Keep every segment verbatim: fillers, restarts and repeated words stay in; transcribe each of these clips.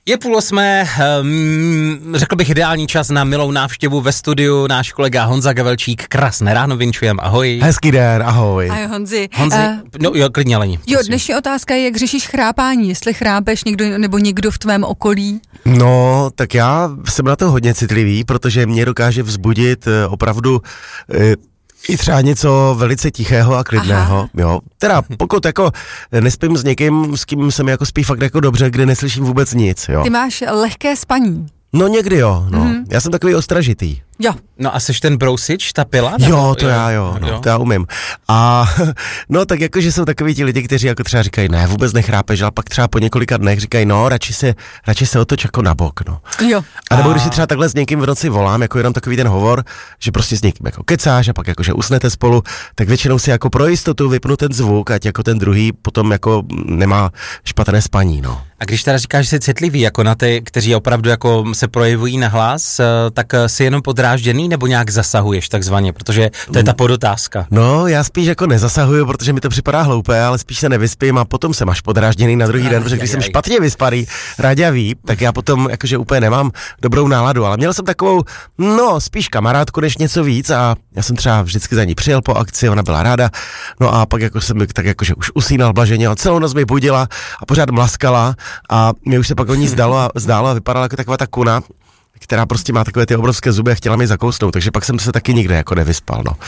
Je půl osmé, um, řekl bych ideální čas na milou návštěvu ve studiu. Náš kolega Honza Gavelčík, krásné ráno, vinčujem, ahoj. Hezký den, ahoj. Ahoj Honzi. Honzi, uh, no jo, klidně Leni. Jo, dnešní otázka je, jak řešíš chrápání, jestli chrápeš někdo nebo někdo v tvém okolí. No, tak já jsem na to hodně citlivý, protože mě dokáže vzbudit eh, opravdu eh, i třeba něco velice tichého a klidného, Aha. jo. Teda pokud jako nespím s někým, s kým jsem jako spí fakt jako dobře, kde neslyším vůbec nic, jo. Ty máš lehké spaní. No někdy jo, no. Mm-hmm. Já jsem takový ostražitý. Jo. No a seš ten brousič, ta pila? Jo, to jo, já jo, no, jo, to já umím. A no tak jakože jsou takový ti lidi, kteří jako třeba říkají, ne, vůbec nechrápeš, ale pak třeba po několika dnech říkají, no, radši se, radši se otoč jako na bok, no. Jo. A nebo když si třeba takhle s někým v noci volám, jako jenom takový ten hovor, že prostě s někým jako kecáš a pak jakože usnete spolu, tak většinou si jako pro jistotu vypnu ten zvuk, ať jako ten druhý potom jako nemá špatné spaní, no. A když teda říkáš, že jsi citlivý jako na ty, kteří opravdu jako se projevují na hlas, tak si jenom podrážděný nebo nějak zasahuješ takzvaně, protože to je ta podotázka. No, já spíš jako nezasahuju, protože mi to připadá hloupé, ale spíš se nevyspím a potom jsem až podrážděný na druhý den, protože když jsem špatně vysparý, ráďavý, tak já potom jakože úplně nemám dobrou náladu, ale měl jsem takovou, no, spíš kamarádku než něco víc a já jsem třeba vždycky za ní přijel po akci, ona byla ráda, no a pak jako jsem tak jakože už usínal blaženě a celou noc mi budila a pořád mlaskala a mě už se pak o ní zdalo a, zdálo a vypadala jako taková ta kuna, která prostě má takové ty obrovské zuby a chtěla mi zakousnout, takže pak jsem se taky nikde jako nevyspal, no.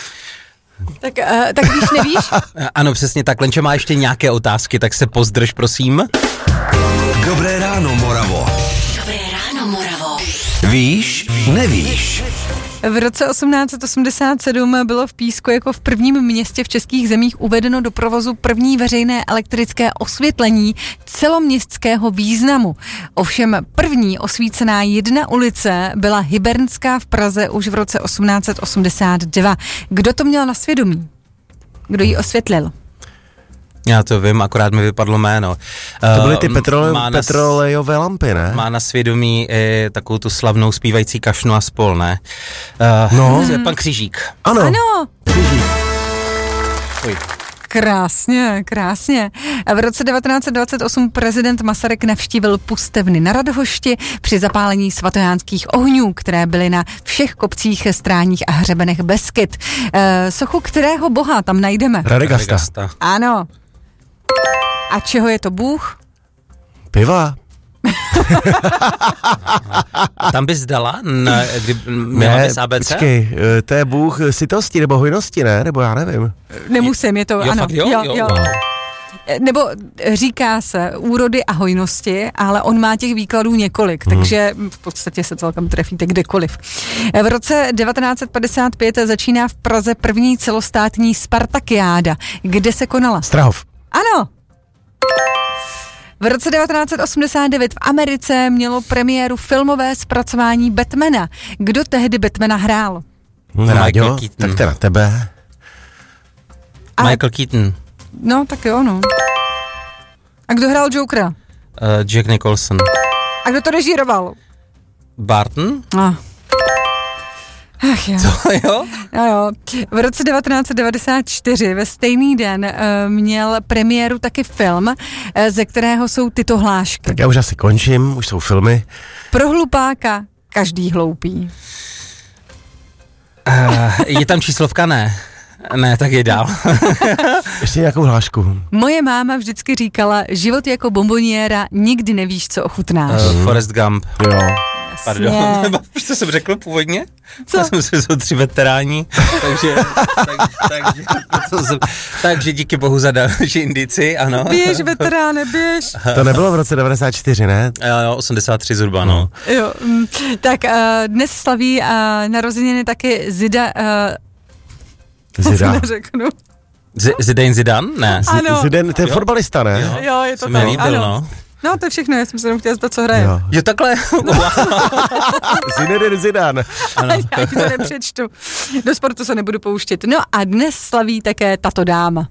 Tak, uh, tak víš, nevíš? Ano, přesně tak. Lenčo má ještě nějaké otázky, tak se pozdrž, prosím. Dobré ráno, Moravo. Dobré ráno, Moravo. Víš, nevíš. V roce osmnáct set osmdesát sedm bylo v Písku jako v prvním městě v českých zemích uvedeno do provozu první veřejné elektrické osvětlení celoměstského významu. Ovšem první osvícená jedna ulice byla Hybernská v Praze už v roce osmnáct set osmdesát dva. Kdo to měl na svědomí? Kdo ji osvětlil? Já to vím, akorát mi vypadlo jméno. To byly ty petrole, má petrolejové lampy, ne? Má na svědomí i takovou tu slavnou zpívající Kašnu a spol, ne? Uh, no. Pan Křížík. Ano. Ano. Křížík. Uj. Krásně, krásně. V roce devatenáct set dvacet osm prezident Masaryk navštívil Pustevny na Radhošti při zapálení svatojánských ohňů, které byly na všech kopcích, stráních a hřebenech Beskyd. E, sochu kterého boha tam najdeme? Radegasta. Radegasta. Ano. A čeho je to bůh? Piva. Tam bys dala? Na, kdy měla bys A B C? Počkej, to je bůh sytosti nebo hojnosti, ne? Nebo já nevím. Nemusím, je to, jo, ano. Fakt, jo, jo, jo, jo. Wow. Nebo říká se úrody a hojnosti, ale on má těch výkladů několik, hmm. takže v podstatě se celkem trefíte kdekoliv. V roce devatenáct set padesát pět začíná v Praze první celostátní Spartakiáda. Kde se konala? Strahov. Ano. V roce devatenáct set osmdesát devět v Americe mělo premiéru filmové zpracování Batmana. Kdo tehdy Batmana hrál? Rádio, tak to na tebe. A... Michael Keaton. No, tak jo, no. A kdo hrál Jokera? Uh, Jack Nicholson. A kdo to režíroval? Barton? Ah. Ach jo. Co, jo? Jo, jo. V roce devatenáct set devadesát čtyři ve stejný den uh, měl premiéru taky film, uh, ze kterého jsou tyto hlášky. Tak já už asi končím, už jsou filmy. Pro hlupáka každý hloupý. Uh, je tam číslovka? Ne. Ne, tak je dál. Ještě nějakou hlášku. Moje máma vždycky říkala, život jako bomboniéra, nikdy nevíš, co ochutnáš. Uh, Forrest Gump. Jo. Pardon, co jsem řekl původně? Co? Já jsem si jsou tři veteráni, takže, tak, takže, jsem, takže díky bohu za další indici, ano. Běž, veteráne, běž. To nebylo v roce devadesát čtyři, ne? Jo, osmdesát tři zhruba, no. Jo, tak uh, dnes slaví uh, narozeniny taky Zida... Uh, Zida. Neřeknu. Z, Zidane Zidane? Ne. Z, ano. Zidane, to je fotbalista, ne? Jo, jo je to to tak. mi líbil, no. No, to je všechno, já jsem se jenom chtěla zeptat, co hraje. Jo, jo takhle. Zinedine Zidane. Ano. Já ti to nepřečtu. Do sportu se nebudu pouštět. No a dnes slaví také tato dáma.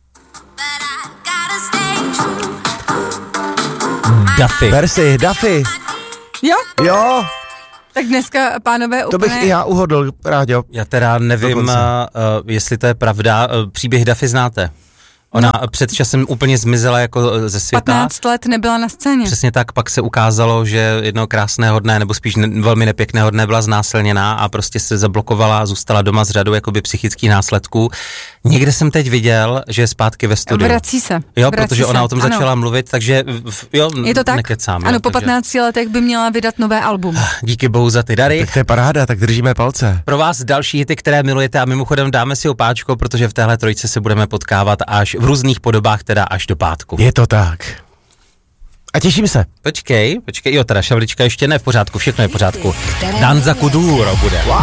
Duffy. Percy, Duffy. Jo? Jo. Tak dneska, pánové, To úplně... bych i já uhodl, Ráďo. Já teda nevím, uh, jestli to je pravda. Uh, příběh Duffy znáte? Ona no. před časem úplně zmizela jako ze světa. patnáct let nebyla na scéně. Přesně tak, pak se ukázalo, že jedno krásného dne, nebo spíš ne, velmi nepěkného dne byla znásilněná a prostě se zablokovala a zůstala doma s řadou jakoby psychických následků. Někde jsem teď viděl, že je zpátky ve studiu. Vrací se. Jo, vrací protože ona se. o tom ano. začala mluvit, takže jo, je to tak? nekecám. Ano, jo, po takže... patnácti letech by měla vydat nové album. Díky bohu za ty dary. Tak to je paráda, tak držíme palce. Pro vás další hity, které milujete a mimochodem dáme si opáčko, protože v téhle trojce se budeme potkávat až v různých podobách, teda až do pátku. Je to tak. A těším se. Počkej, počkej, jo, teda šavlička ještě ne v pořádku, všechno je v pořádku. Danza Kuduro bude. Wow.